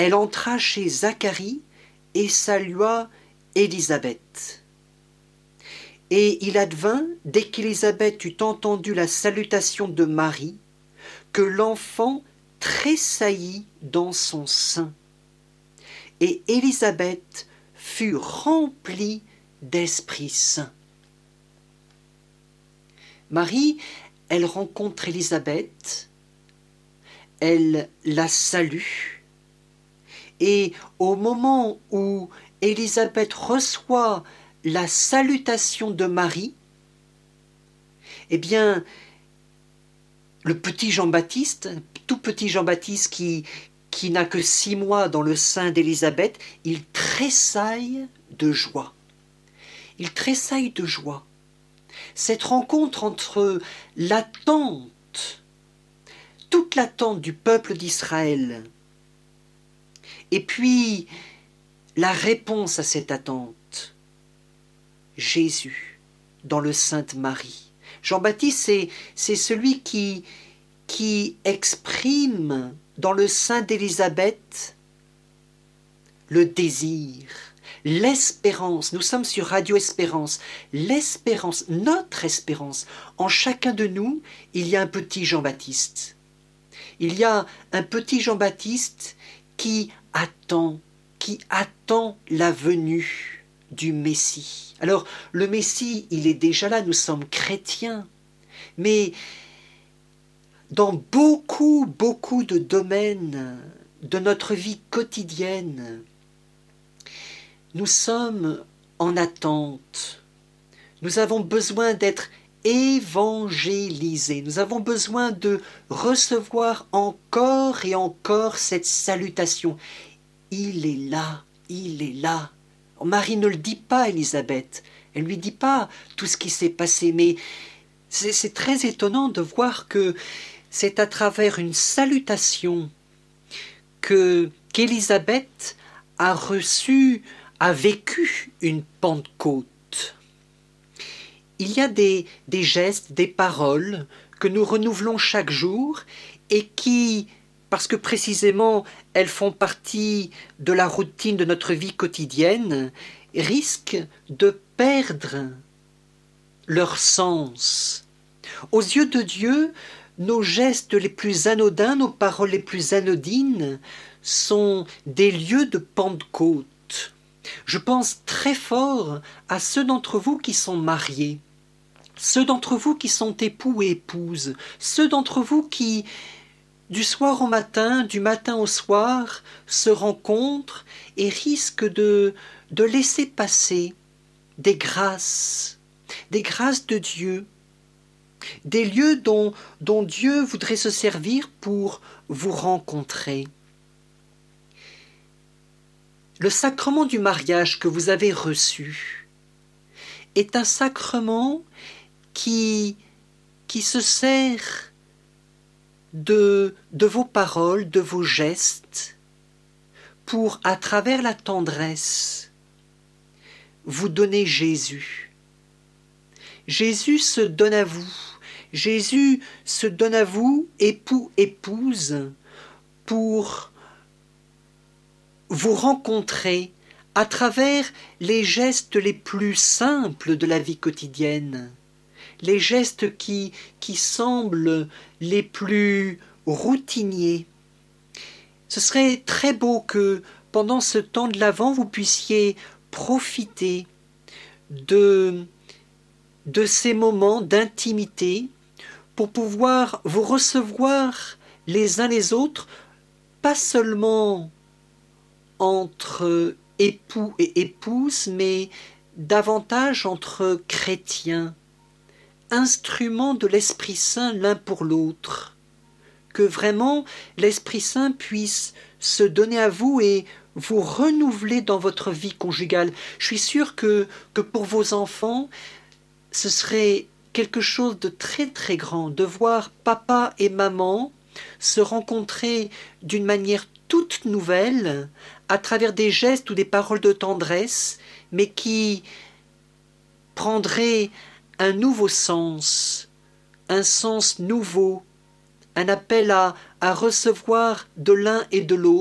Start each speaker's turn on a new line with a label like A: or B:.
A: elle entra chez Zacharie et salua Élisabeth. Et il advint, dès qu'Élisabeth eut entendu la salutation de Marie, que l'enfant tressaillit dans son sein. Et Élisabeth fut remplie d'Esprit Saint. Marie, elle rencontre Élisabeth, elle la salue, et au moment où Élisabeth reçoit la salutation de Marie, eh bien, le petit Jean-Baptiste, tout petit Jean-Baptiste qui n'a que 6 mois dans le sein d'Élisabeth, il tressaille de joie. Il tressaille de joie. Cette rencontre entre l'attente, toute l'attente du peuple d'Israël, et puis la réponse à cette attente, Jésus dans le sein de Marie. Jean-Baptiste, c'est celui qui exprime dans le sein d'Élisabeth le désir, l'espérance. Nous sommes sur Radio Espérance. L'espérance, notre espérance. En chacun de nous, il y a un petit Jean-Baptiste. Il y a un petit Jean-Baptiste qui attend la venue du Messie. Alors, le Messie, il est déjà là, nous sommes chrétiens, mais dans beaucoup de domaines de notre vie quotidienne, nous sommes en attente. Nous avons besoin d'être évangélisés. Nous avons besoin de recevoir encore et encore cette salutation. Il est là, il est là. Marie ne le dit pas à Élisabeth. Elle ne lui dit pas tout ce qui s'est passé, mais c'est très étonnant de voir que c'est à travers une salutation qu'Élisabeth a vécu une Pentecôte. Il y a des gestes, des paroles que nous renouvelons chaque jour et qui, parce que précisément elles font partie de la routine de notre vie quotidienne, risquent de perdre leur sens. Aux yeux de Dieu, nos gestes les plus anodins, nos paroles les plus anodines sont des lieux de Pentecôte. Je pense très fort à ceux d'entre vous qui sont mariés, ceux d'entre vous qui sont époux et épouses, ceux d'entre vous qui, du soir au matin, du matin au soir, se rencontrent et risquent de laisser passer des grâces de Dieu, des lieux dont Dieu voudrait se servir pour vous rencontrer. Le sacrement du mariage que vous avez reçu est un sacrement qui se sert de vos paroles, de vos gestes, pour, à travers la tendresse, vous donner Jésus. Jésus se donne à vous. Jésus se donne à vous, époux, épouse, pour vous rencontrer à travers les gestes les plus simples de la vie quotidienne, les gestes qui semblent les plus routiniers. Ce serait très beau que pendant ce temps de l'Avent, vous puissiez profiter de ces moments d'intimité pour pouvoir vous recevoir les uns les autres, pas seulement entre époux et épouses, mais davantage entre chrétiens, instruments de l'Esprit Saint l'un pour l'autre. Que vraiment l'Esprit Saint puisse se donner à vous et vous renouveler dans votre vie conjugale. Je suis sûr que pour vos enfants, ce serait quelque chose de très très grand de voir papa et maman se rencontrer d'une manière toute nouvelle à travers des gestes ou des paroles de tendresse, mais qui prendraient un nouveau sens, un sens nouveau, un appel à recevoir de l'un et de l'autre